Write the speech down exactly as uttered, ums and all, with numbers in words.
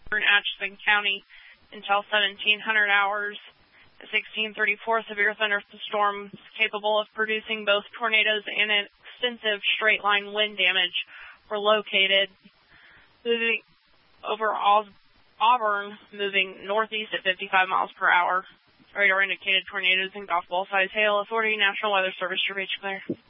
in Atchison County until seventeen hundred hours. At sixteen thirty-four, severe thunderstorms capable of producing both tornadoes and extensive straight-line wind damage were located. Moving over Auburn, moving northeast at fifty-five miles per hour. Radar indicated tornadoes and golf ball-sized hail. Authority National Weather Service, your Beach Clear.